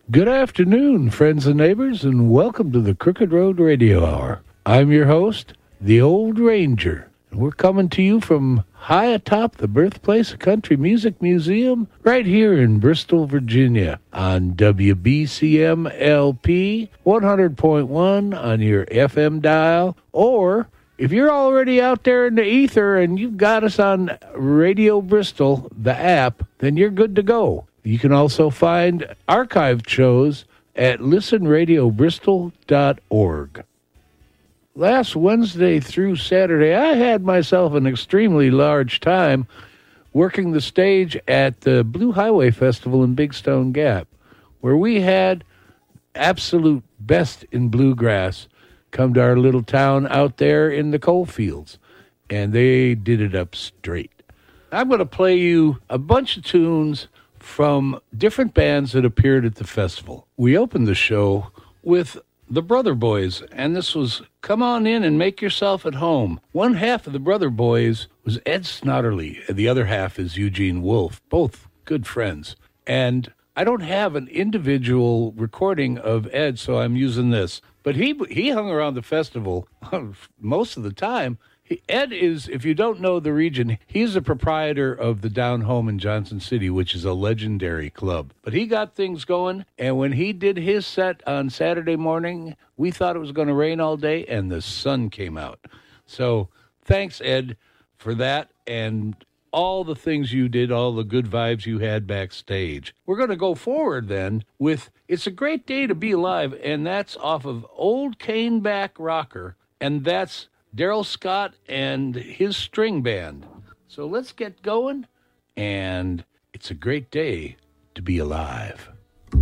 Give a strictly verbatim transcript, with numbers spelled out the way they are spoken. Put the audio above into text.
Good afternoon, friends and neighbors, and welcome to the Crooked Road Radio Hour. I'm your host, the Old Ranger, and we're coming to you from high atop the birthplace of Country Music Museum right here in Bristol, Virginia, on W B C M L P one hundred point one on your F M dial, or if you're already out there in the ether and you've got us on Radio Bristol, the app, then you're good to go. You can also find archived shows at listen radio bristol dot org. Last Wednesday through Saturday, I had myself an extremely large time working the stage at the Blue Highway Festival in Big Stone Gap, where we had absolute best in bluegrass come to our little town out there in the coal fields, and they did it up straight. I'm going to play you a bunch of tunes from different bands that appeared at the festival. We opened the show with the Brother Boys, and this was Come On In and Make Yourself at Home. One half of the Brother Boys was Ed Snodderly, and the other half is Eugene Wolf, both good friends. And I don't have an individual recording of Ed, so I'm using this. But he he hung around the festival most of the time. He, Ed is, if you don't know the region, he's the proprietor of the Down Home in Johnson City, which is a legendary club. But he got things going, and when he did his set on Saturday morning, we thought it was going to rain all day, and the sun came out. So thanks, Ed, for that, and all the things you did, all the good vibes you had backstage. We're going to go forward then with It's a Great Day to Be Alive, and that's off of Old Caneback Rocker, and that's Daryl Scott and his string band. So let's get going, and it's a great day to be alive.